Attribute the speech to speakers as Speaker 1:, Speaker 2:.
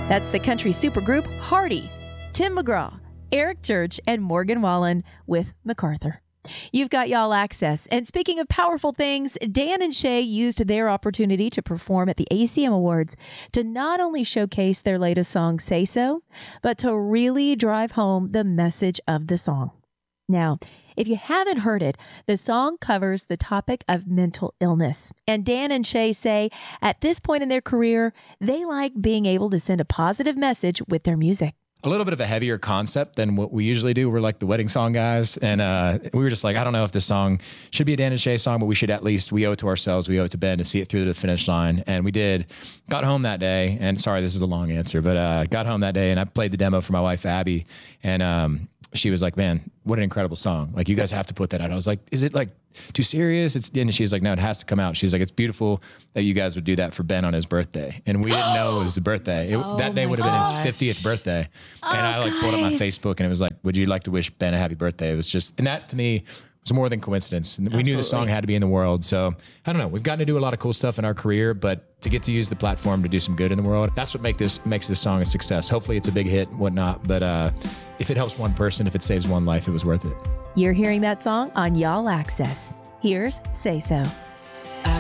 Speaker 1: That's the country supergroup Hardy, Tim McGraw, Eric Church, and Morgan Wallen with MacArthur. You've got Y'all Access. And speaking of powerful things, Dan and Shay used their opportunity to perform at the ACM Awards to not only showcase their latest song, Say So, but to really drive home the message of the song. Now, if you haven't heard it, the song covers the topic of mental illness. And Dan and Shay say at this point in their career, they like being able to send a positive message with their music.
Speaker 2: A little bit of a heavier concept than what we usually do. We're like the wedding song guys. And we were just like, I don't know if this song should be a Dan and Shay song, but we should at least, we owe it to ourselves. We owe it to Ben to see it through to the finish line. And we did. Got home that day. And sorry, this is a long answer, but got home that day and I played the demo for my wife, Abby. And she was like, man, what an incredible song. Like, you guys have to put that out. I was like, is it like too serious? And she's like, no, it has to come out. She's like, it's beautiful that you guys would do that for Ben on his birthday. And we didn't know it was his birthday. That day would have been his 50th birthday. And I like pulled up my Facebook and it was like, would you like to wish Ben a happy birthday? It was just, and that to me was more than coincidence. And we knew the song had to be in the world. So I don't know. We've gotten to do a lot of cool stuff in our career, but to get to use the platform to do some good in the world, that's what makes this song a success. Hopefully it's a big hit and whatnot. But if it helps one person, if it saves one life, it was worth it.
Speaker 1: You're hearing that song on Y'all Access. Here's Say So.